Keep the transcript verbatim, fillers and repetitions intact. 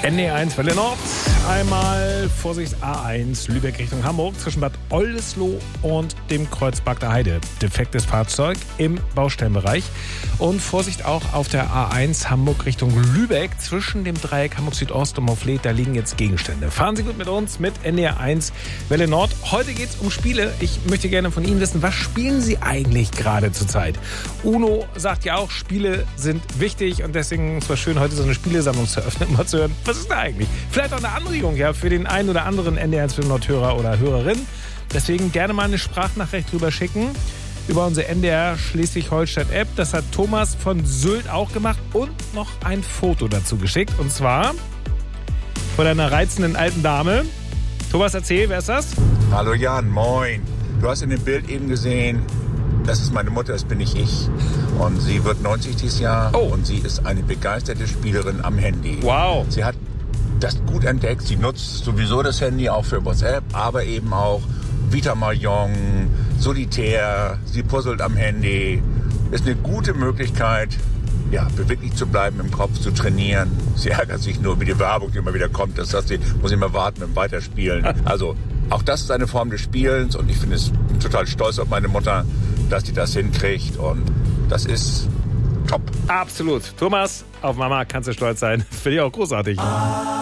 N D R eins Welle Nord, einmal Vorsicht A eins Lübeck Richtung Hamburg zwischen Bad Oldesloe und dem Kreuz Bagda Heide. Defektes Fahrzeug im Baustellenbereich. Und Vorsicht auch auf der A eins Hamburg Richtung Lübeck zwischen dem Dreieck Hamburg Südost und Mouflet. Da liegen jetzt Gegenstände. Fahren Sie gut mit uns mit N D R eins Welle Nord. Heute geht es um Spiele. Ich möchte gerne von Ihnen wissen, was spielen Sie eigentlich gerade zurzeit? Uno sagt ja auch, Spiele sind wichtig und deswegen ist es schön, heute so eine Spielesammlung zu öffnen und mal zu hören, was ist da eigentlich? Vielleicht auch eine Anregung ja, für den einen oder anderen N D R eins Welle Nord-Hörer oder Hörerin. Deswegen gerne mal eine Sprachnachricht drüber schicken über unsere N D R Schleswig-Holstein-App. Das hat Thomas von Sylt auch gemacht und noch ein Foto dazu geschickt. Und zwar von einer reizenden alten Dame. Thomas, erzähl, wer ist das? Hallo Jan, moin. Du hast in dem Bild eben gesehen, das ist meine Mutter, das bin nicht ich. Und sie wird neunzig dieses Jahr oh. und sie ist eine begeisterte Spielerin am Handy. Wow. Sie hat das gut entdeckt. Sie nutzt sowieso das Handy auch für WhatsApp, aber eben auch Vita Mahjong, Solitär. Sie puzzelt am Handy. Ist eine gute Möglichkeit, ja, beweglich zu bleiben, im Kopf zu trainieren. Sie ärgert sich nur über die Werbung, die immer wieder kommt. Das heißt, sie muss immer warten und weiterspielen. Also auch das ist eine Form des Spielens und ich finde es bin total stolz auf meine Mutter, dass die das hinkriegt und das ist top. Absolut. Thomas, auf Mama kannst du stolz sein. Finde ich auch großartig.